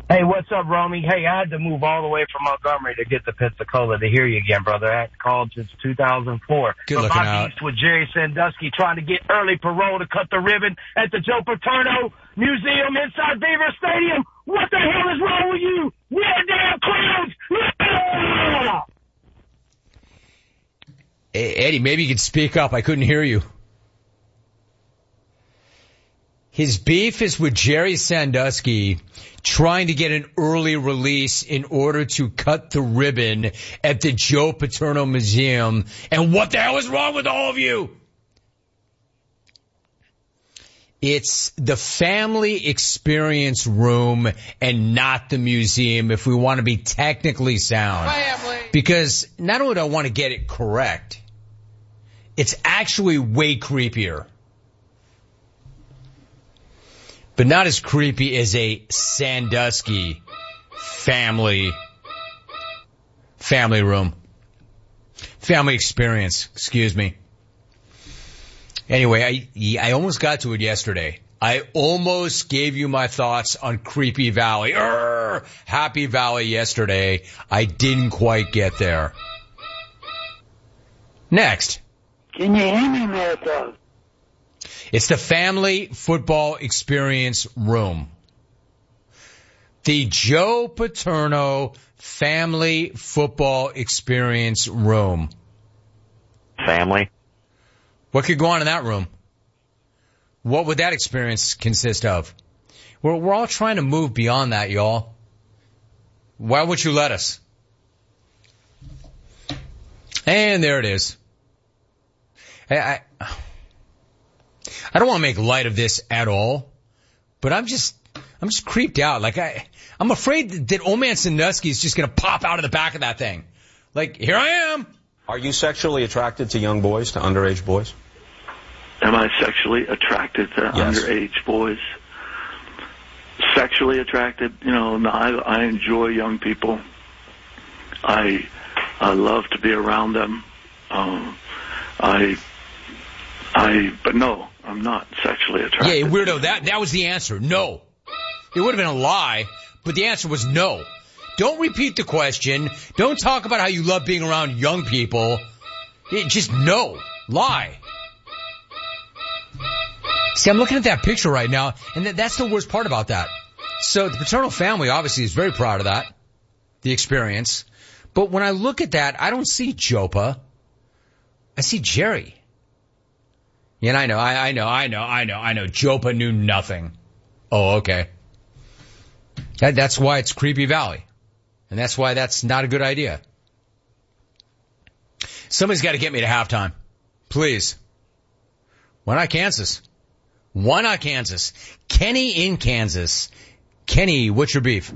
Hey, what's up, Romy? Hey, I had to move all the way from Montgomery to get to Pensacola to hear you again, brother. I hadn't called since 2004. Good looking out. My beast with Jerry Sandusky trying to get early parole to cut the ribbon at the Joe Paterno Museum inside Beaver Stadium. What the hell is wrong with you? We're damn clowns! Yeah! Hey, Eddie, maybe you could speak up. I couldn't hear you. His beef is with Jerry Sandusky trying to get an early release in order to cut the ribbon at the Joe Paterno Museum. And what the hell is wrong with all of you? It's the family experience room and not the museum if we want to be technically sound. Family. Because not only do I want to get it correct, it's actually way creepier. But not as creepy as a Sandusky family room. Family experience, excuse me. Anyway, I almost got to it yesterday. I almost gave you my thoughts on Creepy Valley. Happy Valley yesterday. I didn't quite get there. Next. Can you hear me, Mad Dog? It's the Family Football Experience Room. The Joe Paterno Family Football Experience Room. Family. What could go on in that room? What would that experience consist of? We're all trying to move beyond that, y'all. Why would you let us? And there it is. I don't want to make light of this at all, but I'm just creeped out. Like I'm afraid that old man Sandusky is just going to pop out of the back of that thing. Like, here I am. Are you sexually attracted to young boys, to underage boys? Am I sexually attracted to underage boys? Sexually attracted? No, I enjoy young people. I love to be around them. But no, I'm not sexually attracted. Yeah, weirdo, that was the answer. No. It would have been a lie, but the answer was no. Don't repeat the question. Don't talk about how you love being around young people. Just no. Lie. See, I'm looking at that picture right now, and that's the worst part about that. So the Paterno family obviously is very proud of that, the experience. But when I look at that, I don't see Jopa. I see Jerry. Yeah, I know. Jopa knew nothing. Oh, okay. That's why it's Creepy Valley. And that's why that's not a good idea. Somebody's got to get me to halftime. Please. Why not Kansas? Why not Kansas? Kenny in Kansas. Kenny, what's your beef?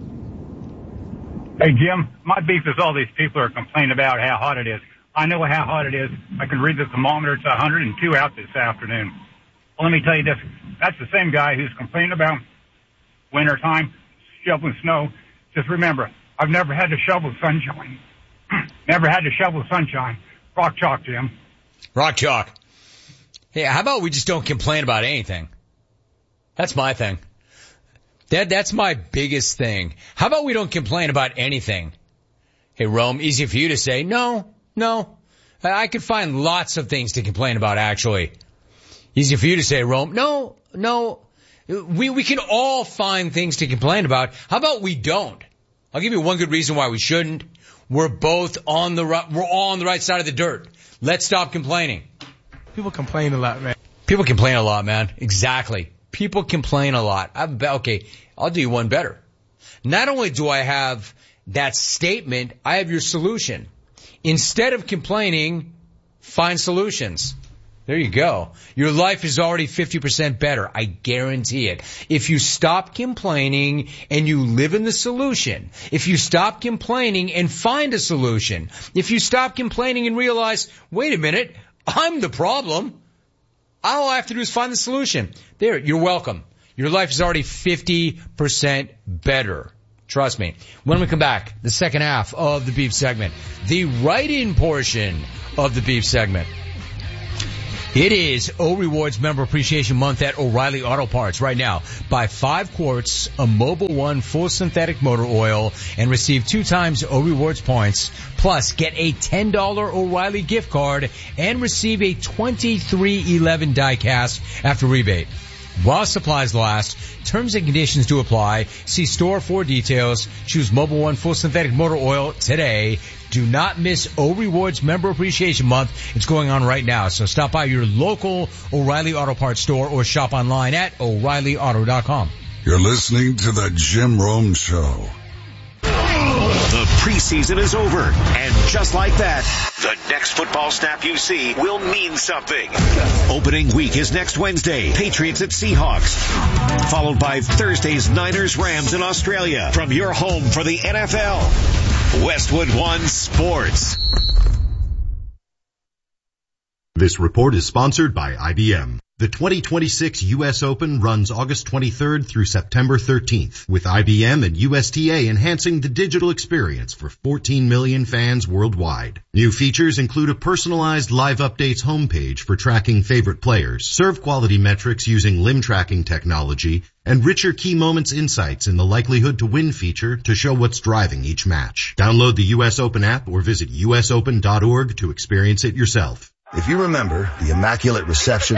Hey, Jim, my beef is all these people are complaining about how hot it is. I know how hot it is. I can read the thermometer. It's 102 out this afternoon. Well, let me tell you this. That's the same guy who's complaining about wintertime, shoveling snow. Just remember, I've never had to shovel sunshine. Never had to shovel sunshine. Rock chalk, Jim. Rock chalk. Hey, how about we just don't complain about anything? That's my thing. That's my biggest thing. How about we don't complain about anything? Hey, Rome, easy for you to say, no. I could find lots of things to complain about, actually. Easy for you to say, Rome. No. We can all find things to complain about. How about we don't? I'll give you one good reason why we shouldn't. We're all on the right side of the dirt. Let's stop complaining. People complain a lot, man. People complain a lot, man. Exactly. People complain a lot. Okay, I'll do you one better. Not only do I have that statement, I have your solution. Instead of complaining, find solutions. There you go. Your life is already 50% better. I guarantee it. If you stop complaining and you live in the solution, if you stop complaining and find a solution, if you stop complaining and realize, wait a minute, I'm the problem, all I have to do is find the solution. There, you're welcome. Your life is already 50% better. Trust me. When we come back, the second half of the beef segment, the write-in portion of the beef segment. It is O-Rewards Member Appreciation Month at O'Reilly Auto Parts right now. Buy 5 quarts of Mobil 1 full synthetic motor oil and receive 2 times O-Rewards points. Plus, get a $10 O'Reilly gift card and receive a 2311 die cast after rebate. While supplies last, terms and conditions do apply. See store for details. Choose Mobil 1 full synthetic motor oil today. Do not miss O-Rewards Member Appreciation Month. It's going on right now. So stop by your local O'Reilly Auto Parts store or shop online at O'ReillyAuto.com. You're listening to the Jim Rome Show. The preseason is over, and just like that, the next football snap you see will mean something. Opening week is next Wednesday, Patriots at Seahawks, followed by Thursday's Niners Rams in Australia. From your home for the NFL, Westwood One Sports. This report is sponsored by IBM. The 2026 U.S. Open runs August 23rd through September 13th, with IBM and USTA enhancing the digital experience for 14 million fans worldwide. New features include a personalized live updates homepage for tracking favorite players, serve quality metrics using limb tracking technology, and richer key moments insights in the likelihood to win feature to show what's driving each match. Download the U.S. Open app or visit usopen.org to experience it yourself. If you remember the immaculate reception,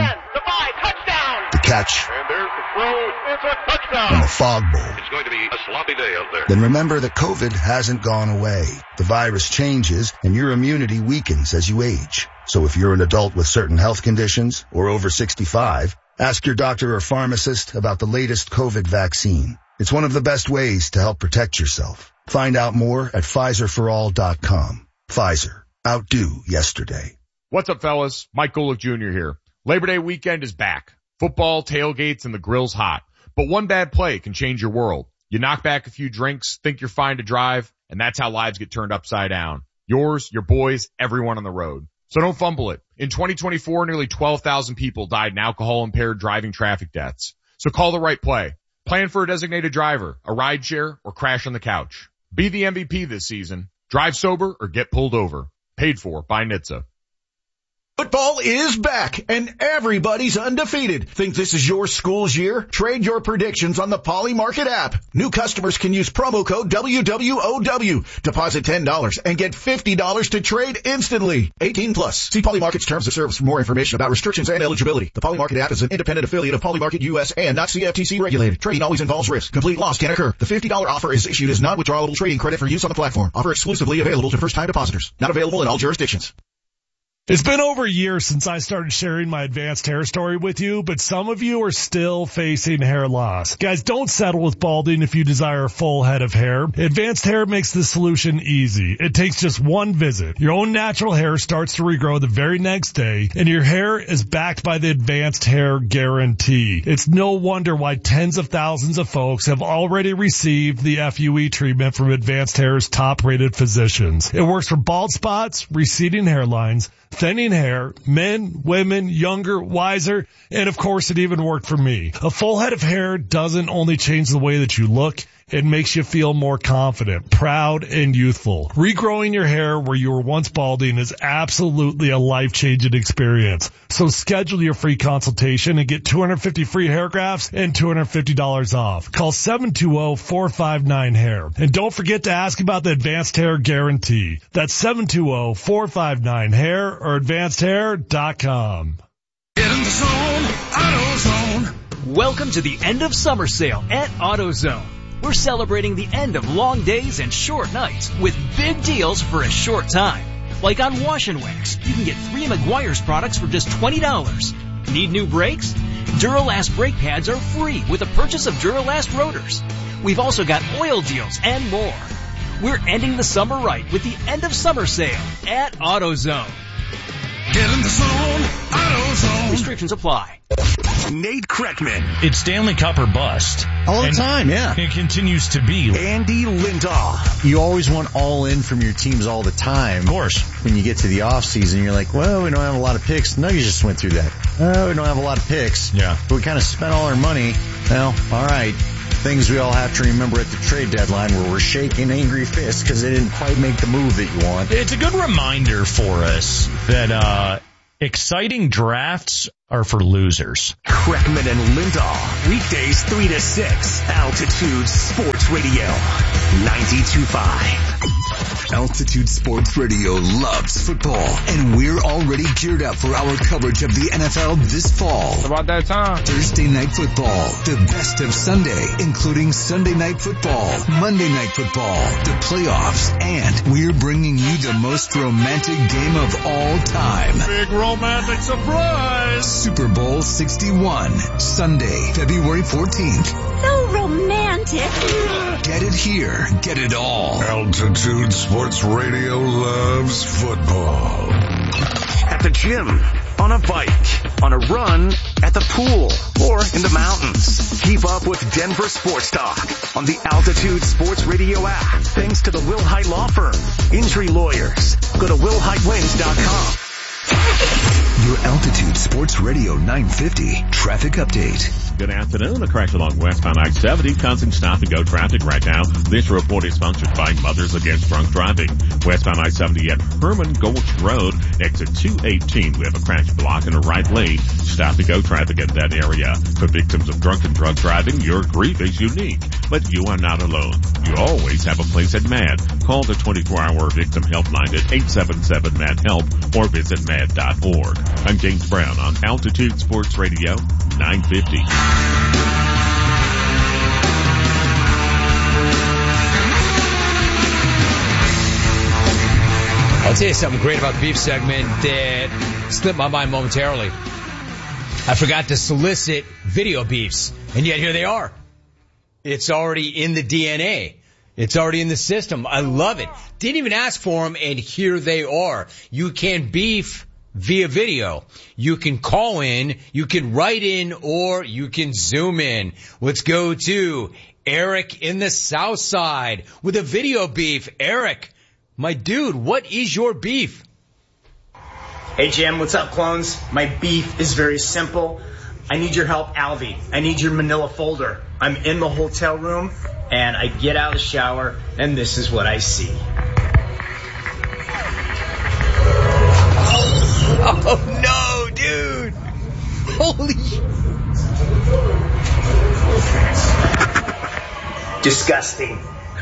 the catch, and there's the throw, it's a touchdown, and the fog bowl, it's going to be a sloppy day out there. Then remember that COVID hasn't gone away. The virus changes and your immunity weakens as you age. So if you're an adult with certain health conditions or over 65, ask your doctor or pharmacist about the latest COVID vaccine. It's one of the best ways to help protect yourself. Find out more at PfizerForAll.com. Pfizer. Outdo yesterday. What's up, fellas? Mike Golick Jr. here. Labor Day weekend is back. Football, tailgates, and the grill's hot. But one bad play can change your world. You knock back a few drinks, think you're fine to drive, and that's how lives get turned upside down. Yours, your boys, everyone on the road. So don't fumble it. In 2024, nearly 12,000 people died in alcohol-impaired driving traffic deaths. So call the right play. Plan for a designated driver, a rideshare, or crash on the couch. Be the MVP this season. Drive sober or get pulled over. Paid for by NHTSA. Football is back, and everybody's undefeated. Think this is your school's year? Trade your predictions on the Poly Market app. New customers can use promo code WWOW. Deposit $10 and get $50 to trade instantly. 18 plus. See Poly Market's terms of service for more information about restrictions and eligibility. The Poly Market app is an independent affiliate of Poly Market US and not CFTC regulated. Trading always involves risk. Complete loss can occur. The $50 offer is issued as non-withdrawable trading credit for use on the platform. Offer exclusively available to first-time depositors. Not available in all jurisdictions. It's been over a year since I started sharing my advanced hair story with you, but some of you are still facing hair loss. Guys, don't settle with balding if you desire a full head of hair. Advanced Hair makes the solution easy. It takes just one visit. Your own natural hair starts to regrow the very next day, and your hair is backed by the Advanced Hair Guarantee. It's no wonder why tens of thousands of folks have already received the FUE treatment from Advanced Hair's top-rated physicians. It works for bald spots, receding hairlines, thinning hair, men, women, younger, wiser, and of course it even worked for me. A full head of hair doesn't only change the way that you look, it makes you feel more confident, proud, and youthful. Regrowing your hair where you were once balding is absolutely a life-changing experience. So schedule your free consultation and get 250 free hair grafts and $250 off. Call 720-459-HAIR. And don't forget to ask about the Advanced Hair Guarantee. That's 720-459-HAIR or AdvancedHair.com. Get in the zone, AutoZone. Welcome to the end of summer sale at AutoZone. We're celebrating the end of long days and short nights with big deals for a short time. Like on Wash and Wax, you can get 3 Meguiar's products for just $20. Need new brakes? Duralast brake pads are free with a purchase of Duralast rotors. We've also got oil deals and more. We're ending the summer right with the end of summer sale at AutoZone. Get in the zone, AutoZone. Restrictions apply. Nate Kreckman. It's Stanley Cup or bust. All the time, yeah. It continues to be. Andy Lindahl. You always want all in from your teams all the time. Of course. When you get to the off season, you're like, well, we don't have a lot of picks. No, you just went through that. Oh, we don't have a lot of picks. Yeah. But we kind of spent all our money. Well, all right. Things we all have to remember at the trade deadline where we're shaking angry fists because they didn't quite make the move that you want. It's a good reminder for us that, Exciting drafts are for losers. Kreckman and Lindahl, weekdays 3 to 6, Altitude Sports Radio, 92.5. Altitude Sports Radio loves football, and we're already geared up for our coverage of the NFL this fall. It's about that time. Thursday Night Football, the best of Sunday, including Sunday Night Football, Monday Night Football, the playoffs, and we're bringing you the most romantic game of all time. Big romantic surprise. Super Bowl 61, Sunday, February 14th. So romantic. Get it here. Get it all. Altitude Sports Radio loves football. At the gym, on a bike, on a run, at the pool, or in the mountains. Keep up with Denver Sports Talk on the Altitude Sports Radio app. Thanks to the Will Hite Law Firm. Injury lawyers. Go to willhitewins.com. Your Altitude Sports Radio 950 traffic update. Good afternoon. A crash along westbound I-70 causing stop-and-go traffic right now. This report is sponsored by Mothers Against Drunk Driving. Westbound I-70 at Herman Gulch Road, exit 218. We have a crash block in the right lane. Stop-and-go traffic in that area. For victims of drunken drug driving, your grief is unique, but you are not alone. You always have a place at MAD. Call the 24-hour victim helpline at 877-MAD-HELP or visit MAD.org. I'm James Brown on Altitude Sports Radio 950. I'll tell you something great about the beef segment that slipped my mind momentarily. I forgot to solicit video beefs, and yet here they are. It's already in the DNA. It's already in the system. I love it. Didn't even ask for them, and here they are. You can beef via video. You can call in, you can write in, or you can zoom in. Let's go to Eric in the South Side with a video beef. Eric, my dude, what is your beef? Hey Jim, what's up clones? My beef is very simple. I need your help, Alvy. I need your manila folder. I'm in the hotel room and I get out of the shower and this is what I see. Oh no, dude. Holy disgusting.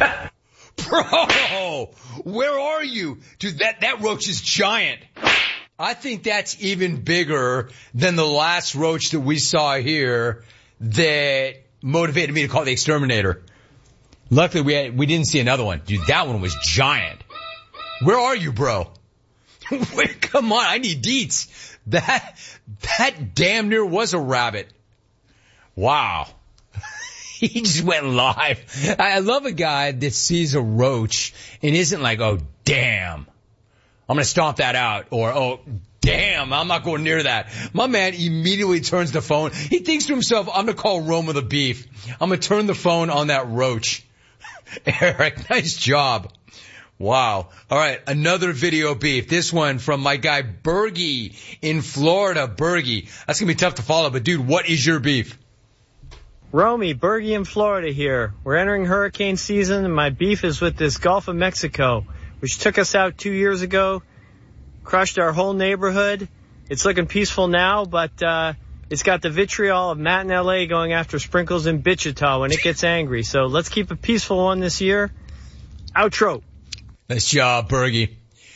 Bro, where are you? Dude, that roach is giant. I think that's even bigger than the last roach that we saw here that motivated me to call the exterminator. Luckily we didn't see another one. Dude, that one was giant. Where are you, bro? Wait, come on, I need deets. That damn near was a rabbit. Wow. He just went live. I love a guy that sees a roach and isn't like, oh, damn, I'm going to stomp that out. Or, oh, damn, I'm not going near that. My man immediately turns the phone. He thinks to himself, I'm going to call Roma the beef. I'm going to turn the phone on that roach. Eric, nice job. Wow. All right, another video beef. This one from my guy Bergie in Florida. Bergie, that's going to be tough to follow, but dude, what is your beef? Romy, Bergie in Florida here. We're entering hurricane season, and my beef is with this Gulf of Mexico, which took us out 2 years ago, crushed our whole neighborhood. It's looking peaceful now, but it's got the vitriol of Matt in L.A. going after Sprinkles in Wichita when it gets angry. So let's keep a peaceful one this year. Outro. Nice job, Bergie.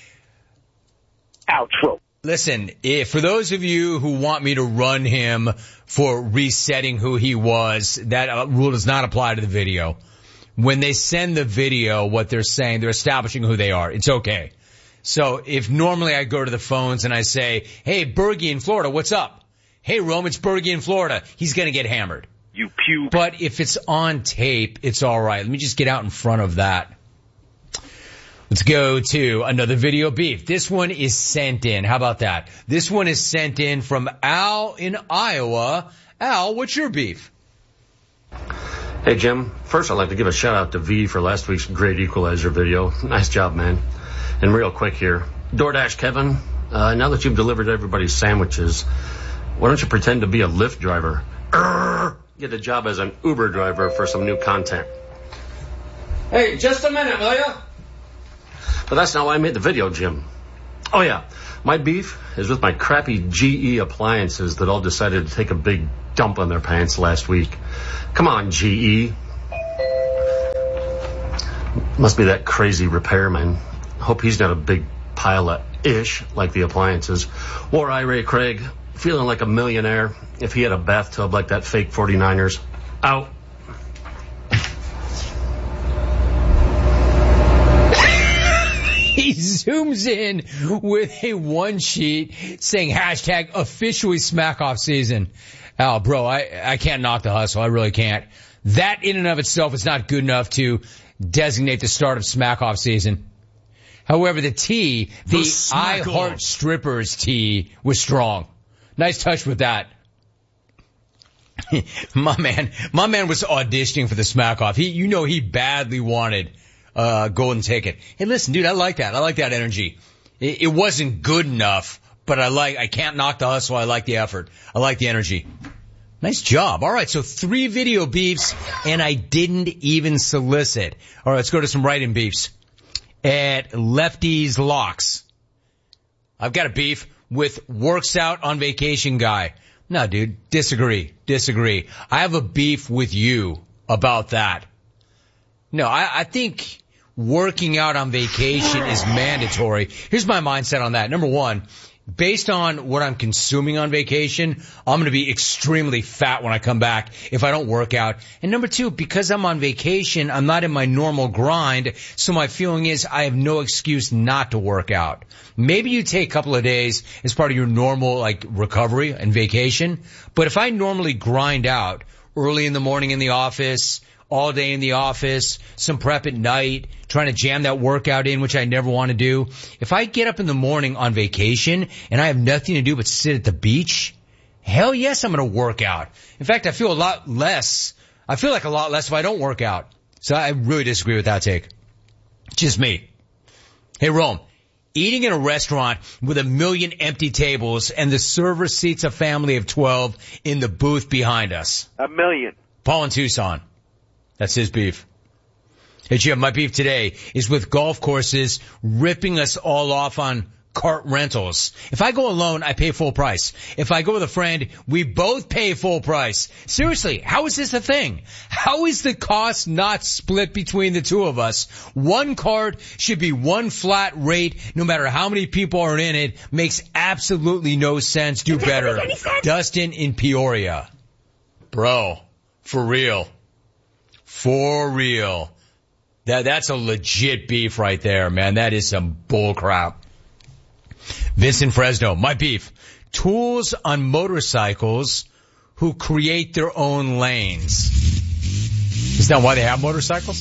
Outro. Listen, for those of you who want me to run him for resetting who he was, that rule does not apply to the video. When they send the video, what they're saying, they're establishing who they are. It's okay. So if normally I go to the phones and I say, hey, Bergie in Florida, what's up? Hey, Rome, it's Bergie in Florida. He's going to get hammered. You puke. But if it's on tape, it's all right. Let me just get out in front of that. Let's go to another video beef. This one is sent in. How about that? This one is sent in from Al in Iowa. Al, what's your beef? Hey, Jim. First, I'd like to give a shout-out to V for last week's great equalizer video. Nice job, man. And real quick here, DoorDash Kevin, now that you've delivered everybody's sandwiches, why don't you pretend to be a Lyft driver? Get a job as an Uber driver for some new content. Hey, just a minute, will ya? But that's not why I made the video, Jim. Oh, yeah. My beef is with my crappy GE appliances that all decided to take a big dump on their pants last week. Come on, GE. Must be that crazy repairman. Hope he's not a big pile of ish like the appliances. Or Ray Craig, feeling like a millionaire if he had a bathtub like that fake 49ers. Out. He zooms in with a one sheet saying hashtag officially smack off season. Oh, bro, I can't knock the hustle. I really can't. That in and of itself is not good enough to designate the start of smack off season. However, the I Heart Strippers T was strong. Nice touch with that. My man was auditioning for the smack off. He badly wanted golden ticket. Hey, listen, dude, I like that. I like that energy. It wasn't good enough, but I can't knock the hustle. I like the effort. I like the energy. Nice job. All right, so 3 video beefs, and I didn't even solicit. All right, let's go to some write-in beefs. At Lefty's Locks, I've got a beef with works out on vacation guy. No, dude, disagree. I have a beef with you about that. No, I think working out on vacation is mandatory. Here's my mindset on that. Number one, based on what I'm consuming on vacation, I'm going to be extremely fat when I come back if I don't work out. And number two, because I'm on vacation, I'm not in my normal grind, so my feeling is I have no excuse not to work out. Maybe you take a couple of days as part of your normal, recovery and vacation, but if I normally grind out early in the morning in the office, all day in the office, some prep at night, trying to jam that workout in, which I never want to do. If I get up in the morning on vacation and I have nothing to do but sit at the beach, hell yes, I'm going to work out. In fact, I feel like a lot less if I don't work out. So I really disagree with that take. Just me. Hey, Rome, eating in a restaurant with 1 million empty tables and the server seats a family of 12 in the booth behind us. 1 million. Paul in Tucson. That's his beef. Hey, Jim, my beef today is with golf courses ripping us all off on cart rentals. If I go alone, I pay full price. If I go with a friend, we both pay full price. Seriously, how is this a thing? How is the cost not split between the two of us? One cart should be one flat rate no matter how many people are in it. Makes absolutely no sense. Do better. Dustin in Peoria. Bro, for real. For real. That's a legit beef right there, man. That is some bull crap. Vincent Fresno, my beef. Tools on motorcycles who create their own lanes. Is that why they have motorcycles?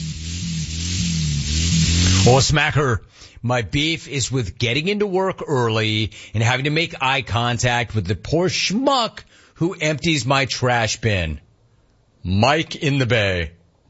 Well, Smacker, my beef is with getting into work early and having to make eye contact with the poor schmuck who empties my trash bin. Mike in the Bay.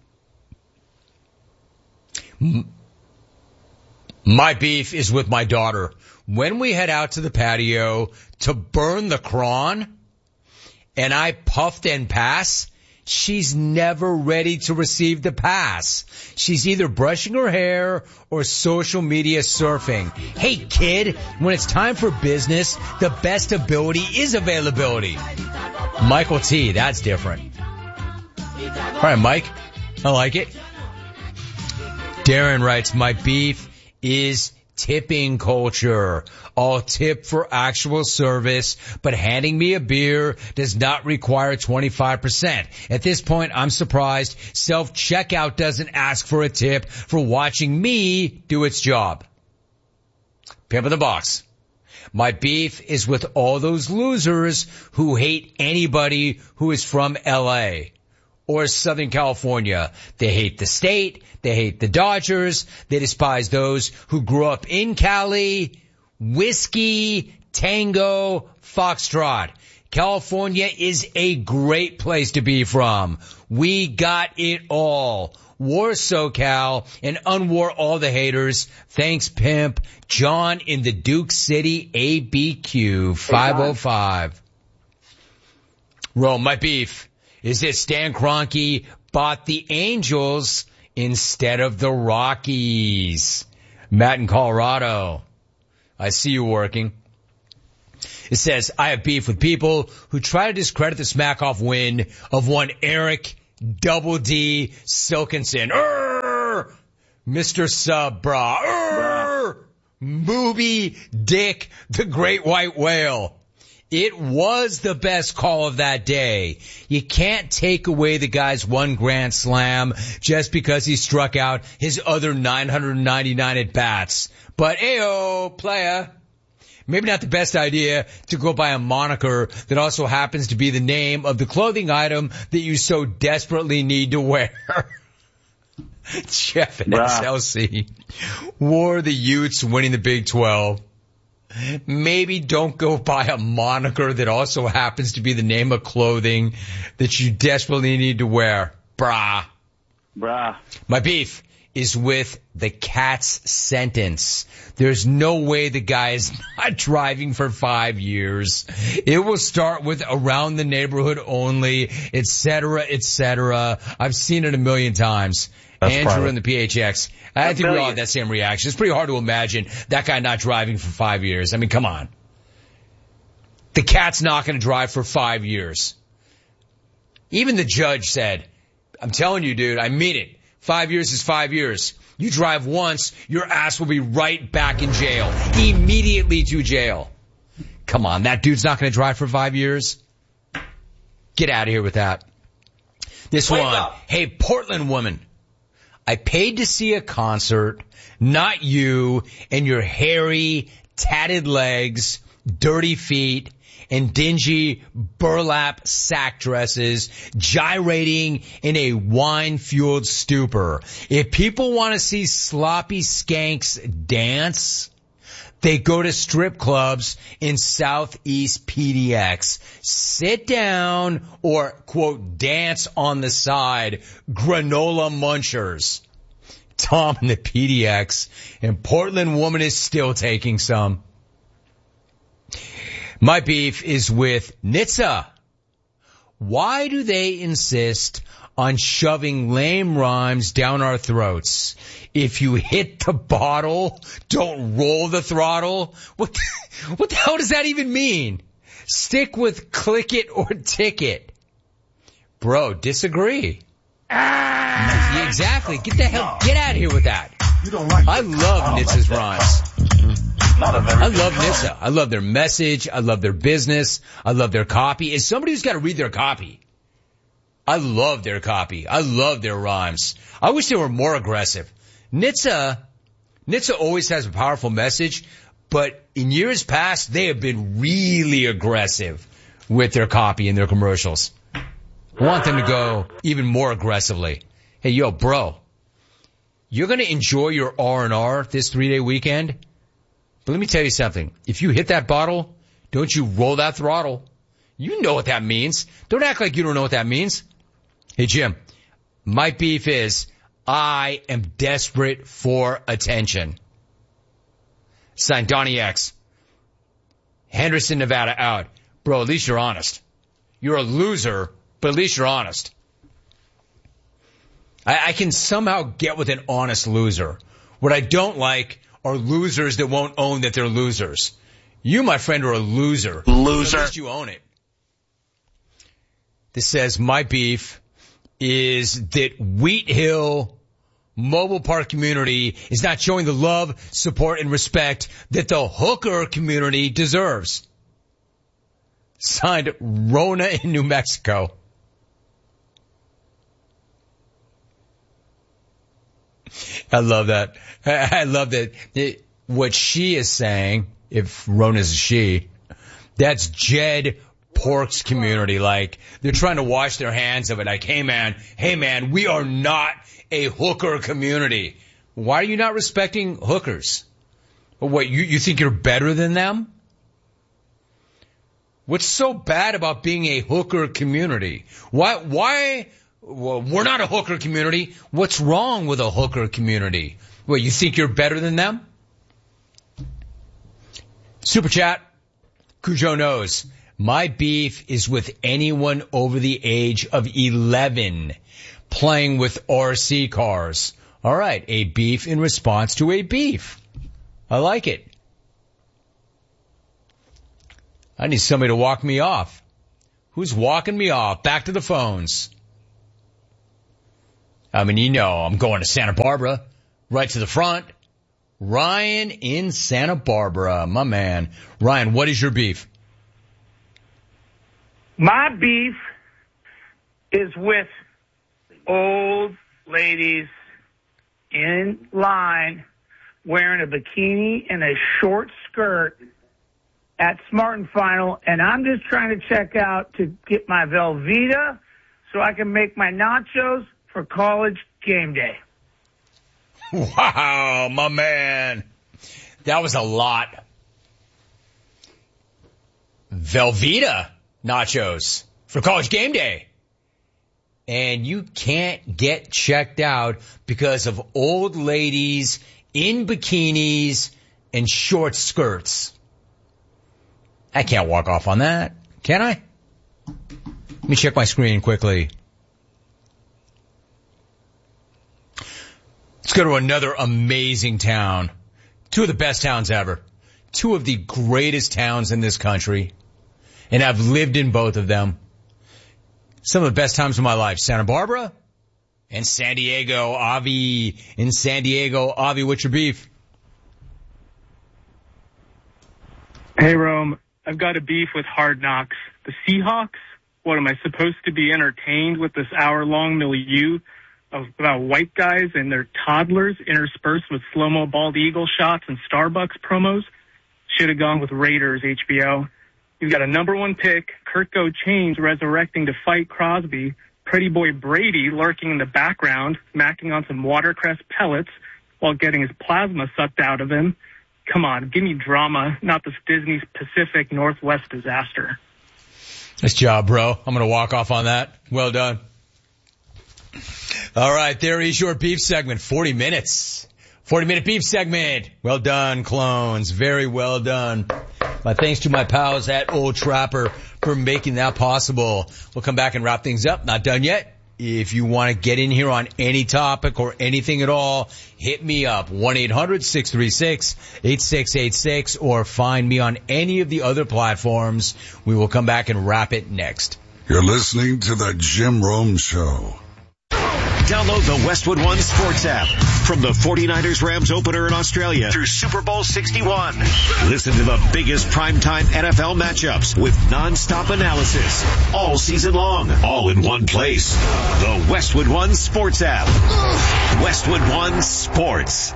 My beef is with my daughter. When we head out to the patio to burn the crawn and I puffed and pass, she's never ready to receive the pass. She's either brushing her hair or social media surfing. Hey kid, when it's time for business, the best ability is availability. Michael T, that's different. All right, Mike, I like it. Darren writes, my beef is tipping culture. I'll tip for actual service, but handing me a beer does not require 25%. At this point, I'm surprised self-checkout doesn't ask for a tip for watching me do its job. Pimp in the box. My beef is with all those losers who hate anybody who is from LA or Southern California. They hate the state. They hate the Dodgers. They despise those who grew up in Cali, whiskey, tango, foxtrot. California is a great place to be from. We got it all. War SoCal and unwar all the haters. Thanks, pimp. John in the Duke City ABQ 505. Rome, my beef is that Stan Kroenke bought the Angels instead of the Rockies. Matt in Colorado. I see you working. It says, I have beef with people who try to discredit the smack-off win of one Eric Double D Silkinson. Mr. Sabra. Moby Dick, the great white whale. It was the best call of that day. You can't take away the guy's one grand slam just because he struck out his other 999 at bats. But ayo, playa. Maybe not the best idea to go by a moniker that also happens to be the name of the clothing item that you so desperately need to wear. Jeff and SLC wore the Utes winning the Big 12. Maybe don't go by a moniker that also happens to be the name of clothing that you desperately need to wear. Brah. My beef is with the Cats sentence. There's no way the guy is not driving for 5 years. It will start with around the neighborhood only, et cetera, et cetera. I've seen it a million times. That's Andrew in the PHX. I think we all have that same reaction. It's pretty hard to imagine that guy not driving for 5 years. I mean, come on. The Cat's not going to drive for 5 years. Even the judge said, I'm telling you, dude, I mean it. 5 years is 5 years. You drive once, your ass will be right back in jail. Immediately to jail. Come on, that dude's not going to drive for 5 years? Get out of here with that. This one. Hey, Portland woman. I paid to see a concert, not you and your hairy, tatted legs, dirty feet, and dingy burlap sack dresses gyrating in a wine-fueled stupor. If people want to see sloppy skanks dance, they go to strip clubs in Southeast PDX. Sit down or, quote, dance on the side, granola munchers. Tom in the PDX, and Portland woman is still taking some. My beef is with Nitsa. Why do they insist on shoving lame rhymes down our throats? If you hit the bottle, don't roll the throttle. What the hell does that even mean? Stick with click it or ticket. Bro, disagree. Exactly. Get out of here with that. I love Nitsa's rhymes. I love Nitsa. I love their message. I love their business. I love their copy. As somebody who's got to read their copy, I love their copy. I love their rhymes. I wish they were more aggressive. Nitsa always has a powerful message, but in years past, they have been really aggressive with their copy and their commercials. I want them to go even more aggressively. Hey, yo, bro, you're going to enjoy your R&R this 3-day weekend? But let me tell you something. If you hit that bottle, don't you roll that throttle. You know what that means. Don't act like you don't know what that means. Hey, Jim, my beef is I am desperate for attention. Signed, Donnie X. Henderson, Nevada out. Bro, at least you're honest. You're a loser, but at least you're honest. I can somehow get with an honest loser. What I don't like are losers that won't own that they're losers. You, my friend, are a loser. Loser. At least you own it. This says, my beef is that Wheat Hill Mobile Park community is not showing the love, support, and respect that the hooker community deserves. Signed, Rona in New Mexico. I love that. I love that. What she is saying, if Rona's a she, that's Jed Pork's community. Like, they're trying to wash their hands of it. Like, hey man, we are not a hooker community. Why are you not respecting hookers? What, you think you're better than them? What's so bad about being a hooker community? Why? Well, we're not a hooker community. What's wrong with a hooker community? What, you think you're better than them? Super chat. Cujo knows. My beef is with anyone over the age of 11 playing with RC cars. All right, a beef in response to a beef. I like it. I need somebody to walk me off. Who's walking me off? Back to the phones. I mean, you know, I'm going to Santa Barbara, right to the front. Ryan in Santa Barbara, my man. Ryan, what is your beef? My beef is with old ladies in line wearing a bikini and a short skirt at Smart and Final, and I'm just trying to check out to get my Velveeta so I can make my nachos for college game day. Wow, my man. That was a lot. Velveeta nachos for college game day. And you can't get checked out because of old ladies in bikinis and short skirts. I can't walk off on that, can I? Let me check my screen quickly. Let's go to another amazing town. Two of the best towns ever. Two of the greatest towns in this country. And I've lived in both of them. Some of the best times of my life. Santa Barbara and San Diego. Avi in San Diego. Avi, what's your beef? Hey, Rome. I've got a beef with Hard Knocks. The Seahawks? What, am I supposed to be entertained with this hour-long milieu about white guys and their toddlers interspersed with slow-mo bald eagle shots and Starbucks promos? Should have gone with Raiders, HBO. You've got a number one pick, Kurt Chains resurrecting to fight Crosby, pretty boy Brady lurking in the background, macking on some watercress pellets while getting his plasma sucked out of him. Come on, give me drama, not this Disney's Pacific Northwest disaster. Nice job, bro. I'm going to walk off on that. Well done. All right, there is your beef segment. 40 minutes. 40-minute beef segment. Well done, clones. Very well done. My thanks to my pals at Old Trapper for making that possible. We'll come back and wrap things up. Not done yet. If you want to get in here on any topic or anything at all, hit me up, 1-800-636-8686, or find me on any of the other platforms. We will come back and wrap it next. You're listening to the Jim Rome Show. Download the Westwood One Sports app. From the 49ers-Rams opener in Australia through Super Bowl 61. Listen to the biggest primetime NFL matchups with non-stop analysis all season long, all in one place. The Westwood One Sports app. Westwood One Sports.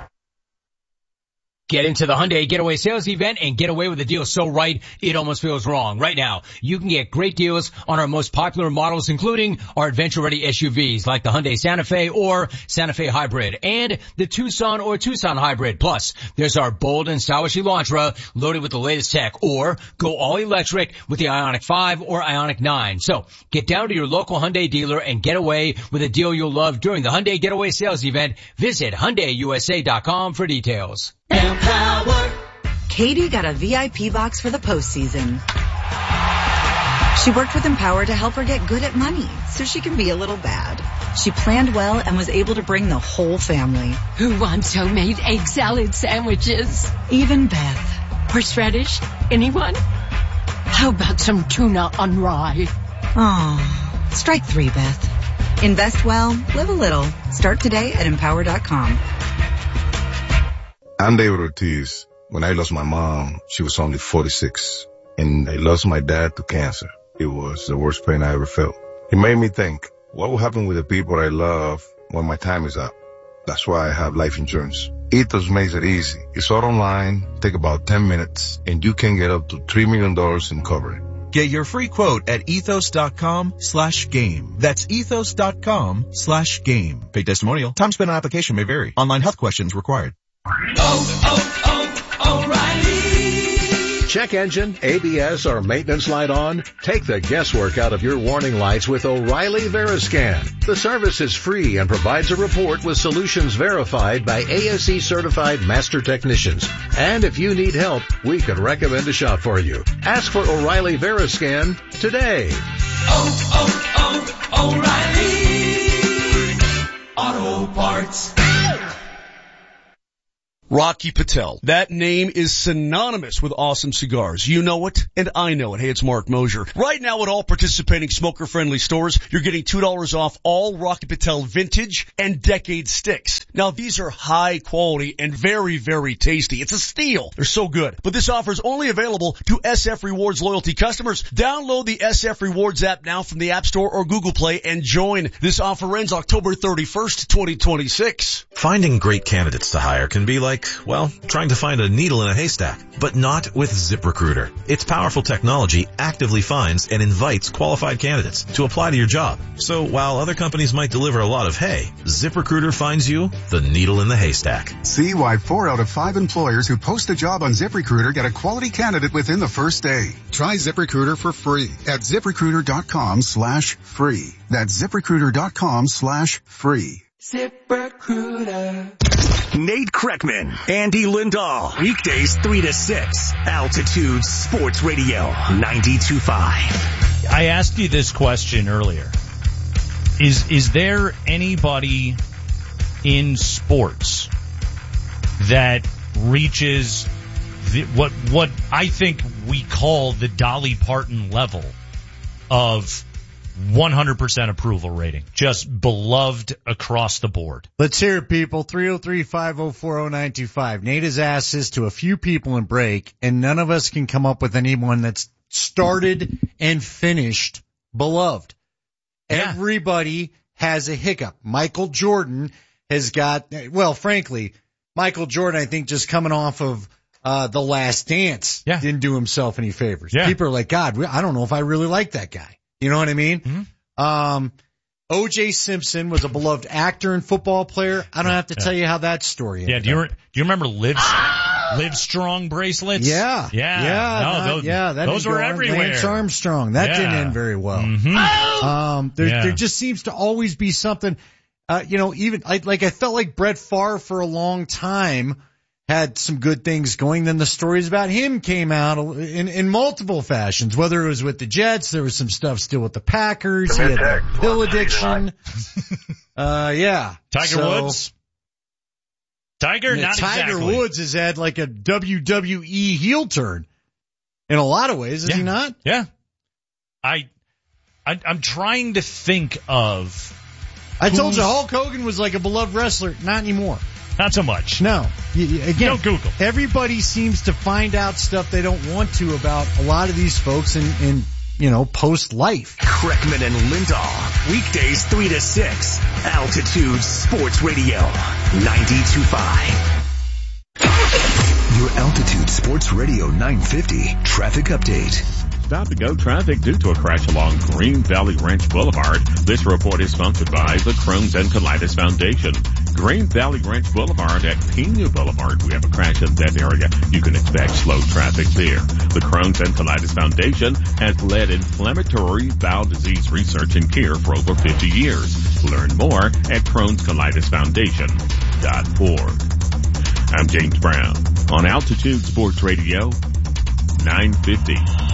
Get into the Hyundai Getaway Sales Event and get away with a deal so right, it almost feels wrong. Right now, you can get great deals on our most popular models, including our adventure-ready SUVs like the Hyundai Santa Fe or Santa Fe Hybrid and the Tucson or Tucson Hybrid. Plus, there's our bold and stylish Elantra loaded with the latest tech, or go all electric with the Ioniq 5 or Ioniq 9. So, get down to your local Hyundai dealer and get away with a deal you'll love during the Hyundai Getaway Sales Event. Visit HyundaiUSA.com for details. Empower. Katie got a VIP box for the postseason. She worked with Empower to help her get good at money so she can be a little bad. She planned well and was able to bring the whole family. Who wants homemade egg salad sandwiches? Even Beth. Horseradish? Anyone? How about some tuna on rye? Oh, strike three, Beth. Invest well, live a little. Start today at Empower.com. I'm David Ortiz. When I lost my mom, she was only 46. And I lost my dad to cancer. It was the worst pain I ever felt. It made me think, what will happen with the people I love when my time is up? That's why I have life insurance. Ethos makes it easy. It's all online, take about 10 minutes, and you can get up to $3 million in coverage. Get your free quote at ethos.com/game. That's ethos.com/game. Paid testimonial. Time spent on application may vary. Online health questions required. O'Reilly. Check engine, ABS, or maintenance light on? Take the guesswork out of your warning lights with O'Reilly Veriscan. The service is free and provides a report with solutions verified by ASE certified master technicians. And if you need help, we can recommend a shop for you. Ask for O'Reilly Veriscan today. O'Reilly Auto Parts. Rocky Patel. That name is synonymous with awesome cigars. You know it, and I know it. Hey, it's Mark Mosier. Right now at all participating smoker-friendly stores, you're getting $2 off all Rocky Patel vintage and decade sticks. Now, these are high quality and very, very tasty. It's a steal. They're so good. But this offer is only available to SF Rewards loyalty customers. Download the SF Rewards app now from the App Store or Google Play and join. This offer ends October 31st, 2026. Finding great candidates to hire can be like, well, trying to find a needle in a haystack, but not with ZipRecruiter. Its powerful technology actively finds and invites qualified candidates to apply to your job. So while other companies might deliver a lot of hay, ZipRecruiter finds you the needle in the haystack. See why 4 out of 5 employers who post a job on ZipRecruiter get a quality candidate within the first day. Try ZipRecruiter for free at ZipRecruiter.com/free. That's ZipRecruiter.com/free. ZipRecruiter. Nate Kreckman, Andy Lindahl, weekdays 3 to 6, Altitude Sports Radio 92.5. I asked you this question earlier. Is there anybody in sports that reaches what I think we call the Dolly Parton level of 100% approval rating, just beloved across the board? Let's hear it, people. 303-504-0925. Nate has asked this to a few people in break, and none of us can come up with anyone that's started and finished beloved. Yeah. Everybody has a hiccup. Michael Jordan has got, well, frankly, Michael Jordan, I think, just coming off of The Last Dance, didn't do himself any favors. Yeah. People are like, God, I don't know if I really like that guy. You know what I mean? Mm-hmm. O.J. Simpson was a beloved actor and football player. I don't have to tell you how that story ended. Do you remember Live Strong bracelets? Yeah. Those were everywhere. Lance Armstrong. That didn't end very well. Mm-hmm. There just seems to always be something, even I felt like Brett Favre for a long time had some good things going. Then the stories about him came out in multiple fashions, whether it was with the Jets, there was some stuff still with the Packers, he had that pill addiction. Tiger Woods? Tiger Woods has had like a WWE heel turn in a lot of ways, is he not? Yeah. I'm trying to think of. I told you Hulk Hogan was like a beloved wrestler. Not anymore. Not so much. No. Again, don't Google. Everybody seems to find out stuff they don't want to about a lot of these folks in post-life. Kreckman and Lindahl, weekdays 3 to 6, Altitude Sports Radio 92.5. Your Altitude Sports Radio 950 traffic update. Stop-and-go traffic due to a crash along Green Valley Ranch Boulevard. This report is sponsored by the Crohn's and Colitis Foundation. Green Valley Ranch Boulevard at Pena Boulevard. We have a crash in that area. You can expect slow traffic there. The Crohn's and Colitis Foundation has led inflammatory bowel disease research and care for over 50 years. Learn more at Crohn'sColitisFoundation.org. I'm James Brown on Altitude Sports Radio 950.